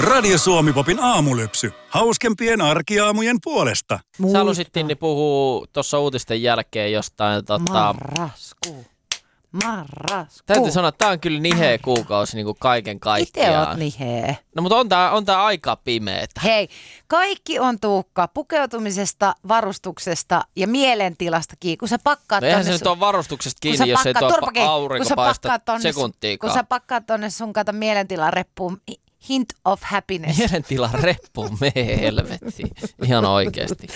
Radio Suomi-popin aamulypsy. Hauskempien arkiaamujen puolesta. Sä halusit, Tinni, puhua tuossa uutisten jälkeen jostain Marraskuu. Täytyy sanoa, että tää on kyllä niheä kuukausi niin kuin kaiken kaikkiaan. Itse oot niheä. No mutta on tää aika pimeetä. Hei, kaikki on Tuukka pukeutumisesta, varustuksesta ja mielentilastakin. Kun sä pakkaat No eihän se nyt ole varustuksesta kiinni, jos ei tuo aurinko paista sekuntiikaan. Kun sä pakkaat tonne sun kato mielentilareppuun, hint of happiness. Mielentilareppuun, me helvetti. Ihan oikeesti.